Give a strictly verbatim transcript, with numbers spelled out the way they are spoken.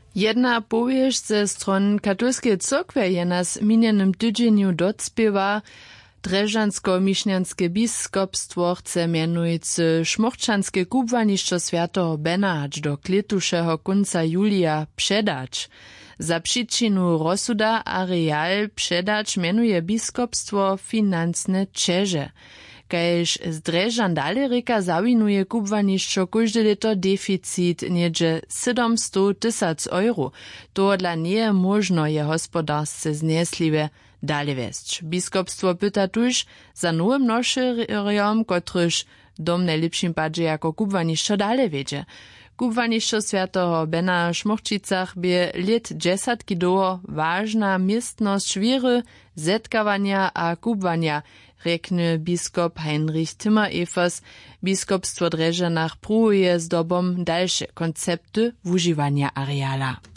Jedna powieść ze stron katolskiej cyrkwy je nas minionym tydzieniu docpiewa. Drežansko-mišňanske biskopstwo chce mianujúce šmochčanske kubłanišćo Świętego Bena aż do kletušeho konca julija předać. Za przyczynu rozsuda areal předać mianuje biskopstwo finansne čeže. Kajž z Drežan dalej reka zawinuje kubłanišćo każde leto deficit niedzie siedemsto tysac euro. To dla nie možno je hospodarsce zniesliwe dalej wieść. Biskopstwo pyta tuż za nowym noszerjom, kotryż dom najlepszym padzie jako kubłanišćo dalej wiedzie. Kubłanišćo Świętego Bena w Šmochčicach bie lit dziesiątki długo ważna miestność wiery, zetkawania a kubłania, rekne biskop Heinrich Timmer-Evers. Biskopstwo Drežanach próbuje z dobom dalsze koncepty używania areala.